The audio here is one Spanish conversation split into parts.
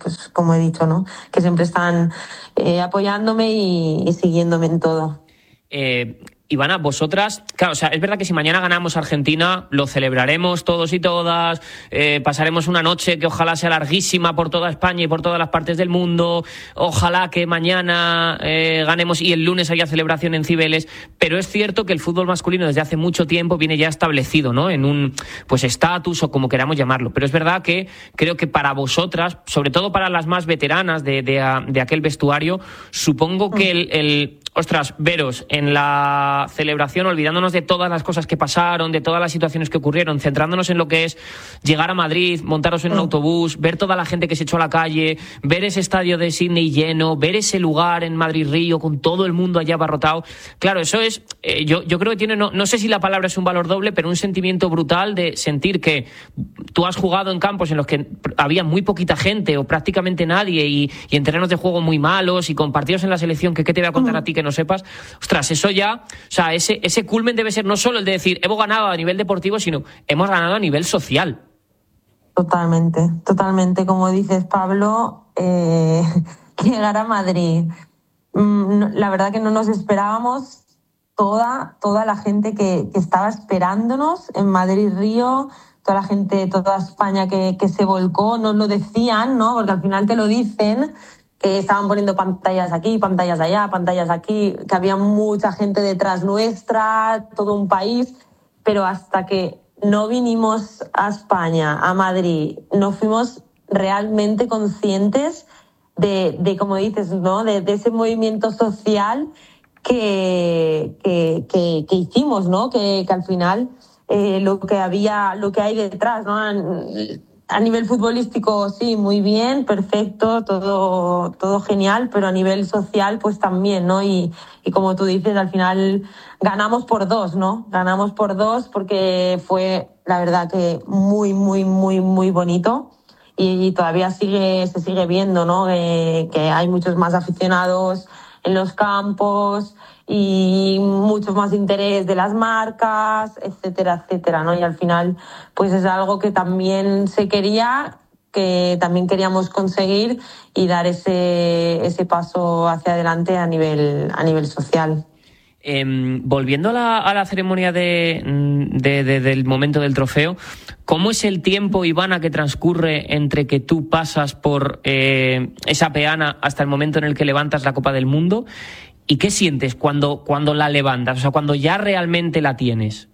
pues como he dicho, ¿no? Que siempre están apoyándome y siguiéndome en todo. Ivana, vosotras, claro, o sea, es verdad que si mañana ganamos a Argentina, lo celebraremos todos y todas, pasaremos una noche que ojalá sea larguísima por toda España y por todas las partes del mundo, ojalá que mañana ganemos y el lunes haya celebración en Cibeles, pero es cierto que el fútbol masculino desde hace mucho tiempo viene ya establecido, ¿no? En un, pues, estatus o como queramos llamarlo, pero es verdad que creo que para vosotras, sobre todo para las más veteranas de aquel vestuario, supongo que ostras, veros en la celebración, olvidándonos de todas las cosas que pasaron, de todas las situaciones que ocurrieron, centrándonos en lo que es llegar a Madrid, montaros en un autobús, ver toda la gente que se echó a la calle, ver ese estadio de Sydney lleno, ver ese lugar en Madrid-Río con todo el mundo allá abarrotado. Claro, eso es, yo creo que tiene, no sé si la palabra es un valor doble, pero un sentimiento brutal de sentir que tú has jugado en campos en los que había muy poquita gente o prácticamente nadie y en terrenos de juego muy malos y con partidos en la selección que qué te voy a contar a ti que no sepas. Ostras, eso ya, o sea, ese culmen debe ser no solo el de decir hemos ganado a nivel deportivo, sino hemos ganado a nivel social. Totalmente, como dices, Pablo, llegar a Madrid, la verdad que no nos esperábamos, toda la gente que estaba esperándonos en Madrid-Río, toda la gente, toda España que se volcó, nos lo decían, ¿no? Porque al final te lo dicen, que estaban poniendo pantallas aquí, pantallas allá, pantallas aquí, que había mucha gente detrás nuestra, todo un país, pero hasta que no vinimos a España, a Madrid, no fuimos realmente conscientes de como dices, ¿no? De ese movimiento social que hicimos, ¿no? Que al final lo que hay detrás, ¿no? A nivel futbolístico, sí, muy bien, perfecto, todo genial, pero a nivel social, pues también, ¿no? Y como tú dices, al final ganamos por dos, ¿no? Ganamos por dos porque fue, la verdad, que muy, muy, muy, muy bonito. Y todavía se sigue viendo, ¿no? Que hay muchos más aficionados en los campos y mucho más interés de las marcas, etcétera, etcétera, ¿no? Y al final, pues es algo que también se quería, que también queríamos conseguir y dar ese paso hacia adelante a nivel social. Volviendo a la ceremonia del momento del trofeo, ¿cómo es el tiempo, Ivana, que transcurre entre que tú pasas por esa peana hasta el momento en el que levantas la Copa del Mundo? ¿Y qué sientes cuando la levantas? O sea, cuando ya realmente la tienes.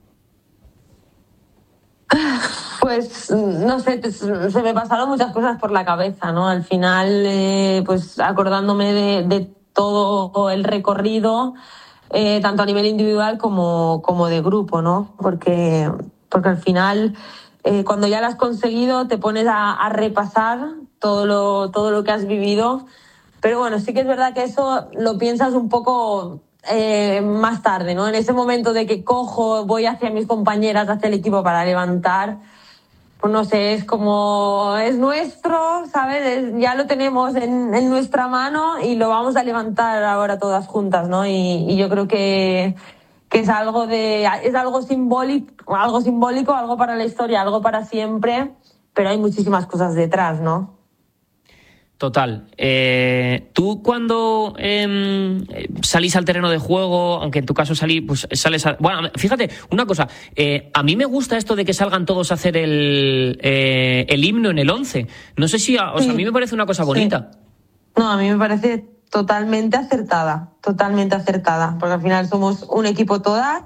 Pues no sé, se me pasaron muchas cosas por la cabeza, ¿no? Al final, pues acordándome de todo el recorrido, tanto a nivel individual como de grupo, ¿no? Porque al final, cuando ya lo has conseguido, te pones a repasar todo lo que has vivido. Pero bueno, sí que es verdad que eso lo piensas un poco más tarde, ¿no? En ese momento de que cojo, voy hacia mis compañeras, hacia el equipo para levantar, pues no sé, es como, es nuestro, ¿sabes? Ya lo tenemos en nuestra mano y lo vamos a levantar ahora todas juntas, ¿no? Y yo creo que es algo simbólico, algo para la historia, algo para siempre, pero hay muchísimas cosas detrás, ¿no? Total. Tú cuando salís al terreno de juego, aunque en tu caso sales a... Bueno, fíjate, una cosa, a mí me gusta esto de que salgan todos a hacer el himno en el 11. No sé si... O sea, a mí me parece una cosa bonita. Sí. No, a mí me parece totalmente acertada, porque al final somos un equipo todas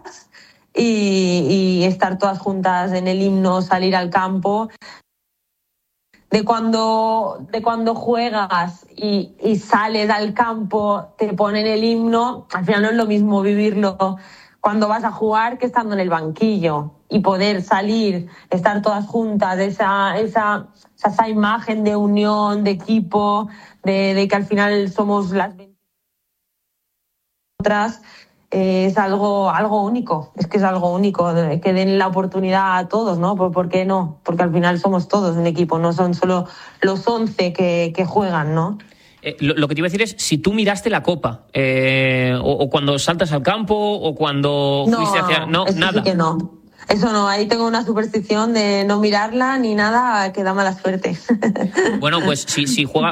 y estar todas juntas en el himno, salir al campo... De cuando juegas y sales al campo, te ponen el himno, al final no es lo mismo vivirlo cuando vas a jugar que estando en el banquillo y poder salir, estar todas juntas, esa imagen de unión, de equipo, de que al final somos las 20 otras. Es algo único, es algo único, que den la oportunidad a todos, ¿no? ¿Por qué no? Porque al final somos todos un equipo, no son solo los 11 que juegan, ¿no? Lo que te iba a decir es si tú miraste la Copa, o cuando saltas al campo, o cuando fuiste hacia... No, eso nada. Sí que no. Eso no, ahí tengo una superstición de no mirarla ni nada, que da mala suerte. Bueno, pues si juega